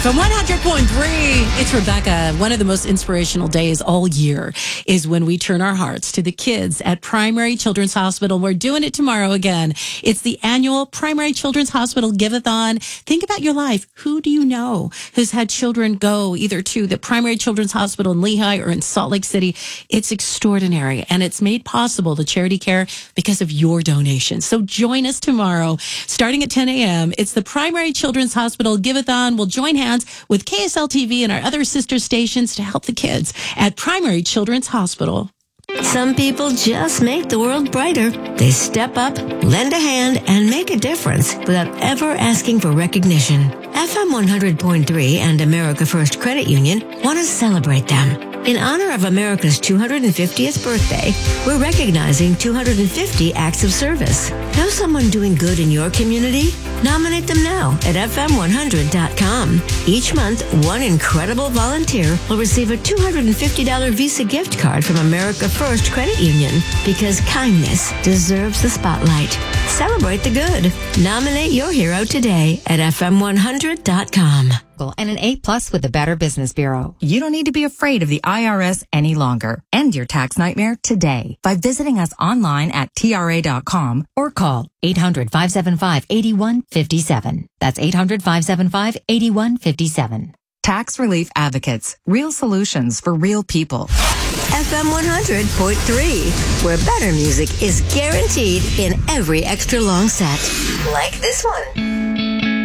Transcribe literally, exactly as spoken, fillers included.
From one hundred point three, it's Rebecca. One of the most inspirational days all year is when we turn our hearts to the kids at Primary Children's Hospital. We're doing it tomorrow again. It's the annual Primary Children's Hospital Give-a-thon. Think about your life. Who do you know who's had children go either to the Primary Children's Hospital in Lehigh or in Salt Lake City? It's extraordinary, and it's made possible, the charity care, because of your donations. So join us tomorrow, starting at ten a.m. It's the Primary Children's Hospital Give-a-thon. We'll join hands with K S L T V and our other sister stations to help the kids at Primary Children's Hospital. Some people just make the world brighter. They step up, lend a hand, and make a difference without ever asking for recognition. F M one hundred point three and America First Credit Union want to celebrate them. In honor of America's two hundred fiftieth birthday, we're recognizing two hundred fifty acts of service. Know someone doing good in your community? Nominate them now at F M one hundred dot com. Each month, one incredible volunteer will receive a two hundred fifty dollars Visa gift card from America First Credit Union, because kindness deserves the spotlight. Celebrate the good. Nominate your hero today at F M one hundred dot com. And an A plus with the Better Business Bureau. You don't need to be afraid of the I R S any longer. End your tax nightmare today by visiting us online at T R A dot com Or call eight hundred, five seven five, eight one five seven. That's eight hundred, five seven five, eight one five seven. Tax Relief Advocates. Real solutions for real people. F M one hundred point three, where better music is guaranteed in every extra long set. Like this one.